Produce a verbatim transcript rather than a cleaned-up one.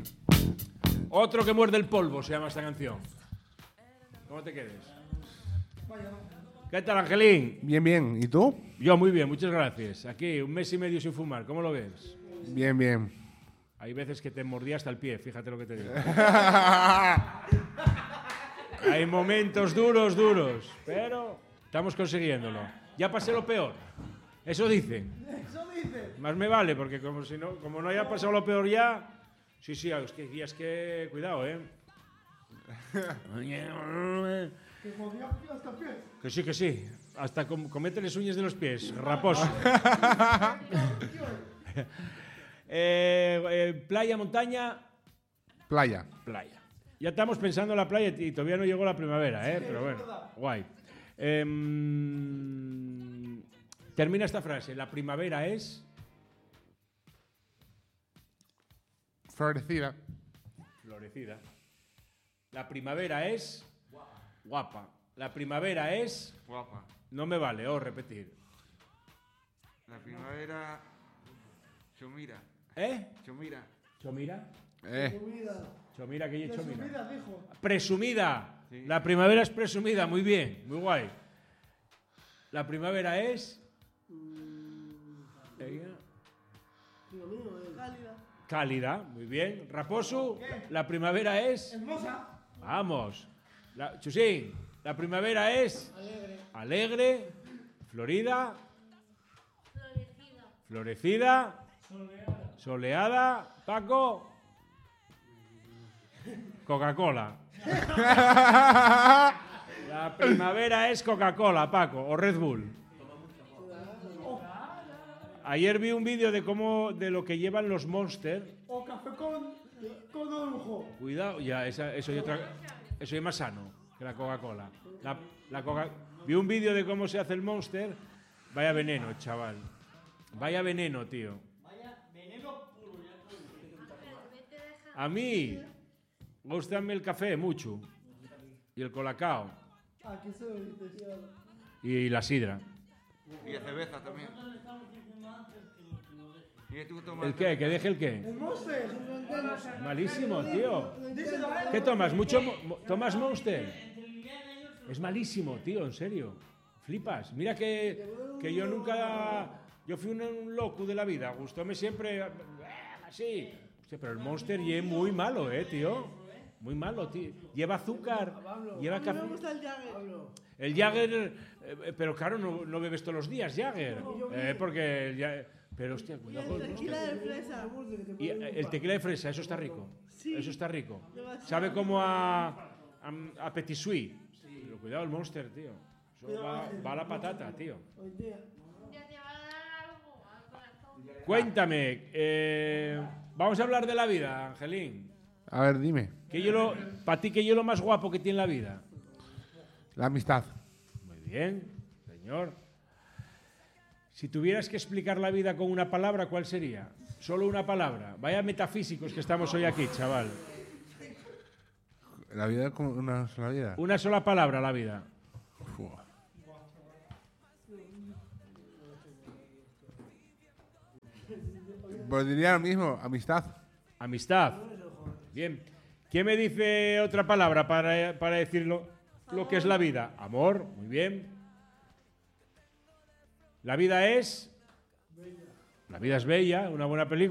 Otro que muerde el polvo se llama esta canción. ¿Cómo te quedes? ¿Qué tal, Angelín? Bien, bien. ¿Y tú? Yo muy bien, muchas gracias. Aquí, un mes y medio sin fumar. ¿Cómo lo ves? Bien, bien. Hay veces que te mordía hasta el pie, fíjate lo que te digo. Hay momentos duros, duros, pero estamos consiguiéndolo. Ya pasé lo peor. Eso dicen. Eso dice. Más me vale, porque como, si no, como no haya pasado lo peor ya... Sí, sí, es que, es que cuidado, ¿eh? Que jodía hasta el pie. Que sí, que sí. Hasta com comételes uñas de los pies, raposo. eh, eh, playa, montaña... Playa. Playa. Ya estamos pensando en la playa y todavía no llegó la primavera, ¿eh? Pero bueno, guay. Eh, termina esta frase. La primavera es... Florecida. Florecida. La primavera es... Guapa. La primavera es... Guapa. No me vale, oh, repetir. La primavera... Chomira. ¿Eh? Chomira. ¿Chomira? Eh. Presumida. Chomira, ¿qué es Chomira? Presumida, dijo. Presumida. Sí. La primavera es presumida, muy bien, muy guay. La primavera es... Ella. Tío mío, eh. Cálida. Cálida, muy bien. Raposo, la primavera es... Hermosa. Vamos. La, Chusín, la primavera es... Alegre. Alegre, florida, Florecida. florecida, soleada. Paco, Coca-Cola. La primavera es Coca-Cola, Paco, o Red Bull. Ayer vi un vídeo de cómo de lo que llevan los Monster. O café con, con orujo. Cuidado, ya, esa, eso, y otra, eso es más sano que la Coca-Cola. La, la Coca Vi un vídeo de cómo se hace el Monster. Vaya veneno, chaval. Vaya veneno, tío. Vaya veneno puro. A mí, gustame el café mucho. Y el colacao. Ah, que se lo dices ya. Y la sidra. Y la cerveza también. ¿Y tú tomas? ¿El qué? ¿Que deje el qué? El Monster. Malísimo, tío. Díselo a él. ¿Qué tomas? ¿Mucho mo- mo- tomas Monster? Es malísimo, tío, en serio. Flipas. Mira que, que yo nunca... Yo fui un, un loco de la vida. Gustóme siempre... eh, Así. Hostia, pero el Monster y es muy malo, eh, tío. Muy malo, tío. Lleva azúcar, lleva A mí me café. gusta el Jagger. El Jagger... eh, pero claro, no, no bebes todos los días Jagger. Eh, porque... el Ja- pero, hostia, cuidado con el Monster. Tequila de fresa. Y eh, el tequila de fresa, eso está rico. Eso está rico. Sabe como a, a, a petit suisse. Pero cuidado el Monster, tío. Eso va, va a la patata, tío. Ya te va a dar algo al corazón. Cuéntame, eh, vamos a hablar de la vida, Angelín. A ver, dime. Para ti, ¿qué es lo más guapo que tiene la vida? La amistad. Muy bien, señor. Si tuvieras que explicar la vida con una palabra, ¿cuál sería? Solo una palabra. Vaya metafísicos que estamos hoy aquí, chaval. La vida es como una sola vida. Una sola palabra, la vida. Fua. Pues diría lo mismo, amistad. Amistad. Bien. ¿Quién me dice otra palabra para, para decir lo, lo que es la vida? Amor. Muy bien. La vida es... La vida es bella, una buena película.